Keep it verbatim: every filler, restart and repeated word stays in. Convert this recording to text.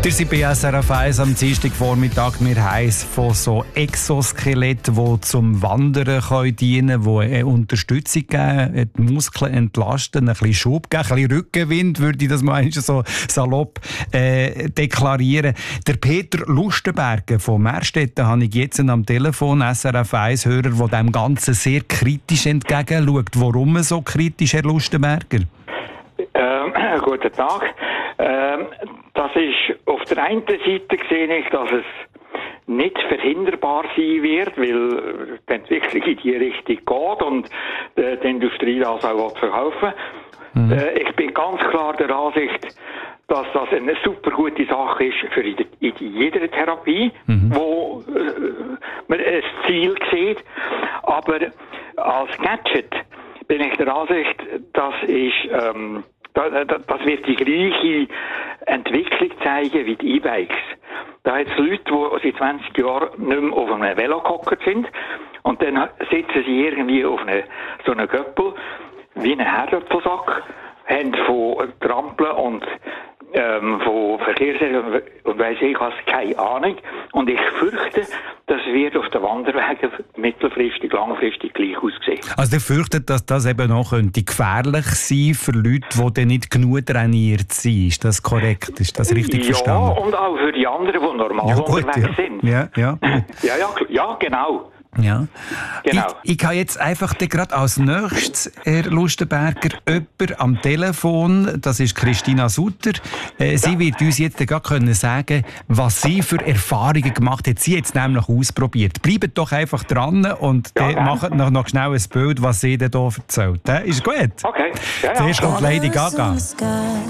Ihr seid bei S R F eins am Dienstagvormittag. Wir heiss von so Exoskeletten, die zum Wandern können dienen können, die Unterstützung geben, die Muskeln entlasten, ein bisschen Schub geben, ein bisschen Rückenwind, würde ich das mal so salopp äh, deklarieren. Der Peter Lustenberger von Merstetten habe ich jetzt am Telefon, S R F eins-Hörer, der dem Ganzen sehr kritisch entgegenschaut. Warum so kritisch, Herr Lustenberger? Ähm, guten Tag. Ähm, das ist auf der einen Seite gesehen, ist, dass es nicht verhinderbar sein wird, weil die Entwicklung in die Richtung geht und äh, die Industrie das auch verkaufen will. Mhm. Äh, ich bin ganz klar der Ansicht, dass das eine super gute Sache ist für in jeder Therapie, mhm. wo äh, man ein Ziel sieht. Aber als Gadget bin ich der Ansicht, das ist ähm, das wird die gleiche Entwicklung zeigen wie die E-Bikes. Da hat es Leute, die seit zwanzig Jahren nicht mehr auf einem Velo gehockt sind und dann sitzen sie irgendwie auf eine, so einem Göppel wie einen Herdöpfelsack, haben von Trampeln und ähm, von Verkehrsregeln und weiss ich was, keine Ahnung. Und ich fürchte, das wird auf den Wanderwegen mittelfristig, langfristig gleich aussehen. Also ihr fürchtet, dass das eben noch könnte gefährlich sein für Leute, die dann nicht genug trainiert sind. Ist das korrekt? Ist das richtig ja, verstanden? Ja, und auch für die anderen, die normal ja, gut, unterwegs ja. sind. Ja, ja, ja, ja, ja, genau. Ja. Genau. Ich, ich habe jetzt einfach gerade als nächstes, Herr Lustenberger, jemanden am Telefon, das ist Christina Sutter. Äh, sie ja. wird uns jetzt gerade können sagen, was sie für Erfahrungen gemacht hat. Sie hat es nämlich ausprobiert. Bleibt doch einfach dran und ja, macht noch, noch schnell ein Bild, was sie denn hier erzählt. Äh, ist gut? Okay. Ja, ja. Zuerst kommt Lady Gaga.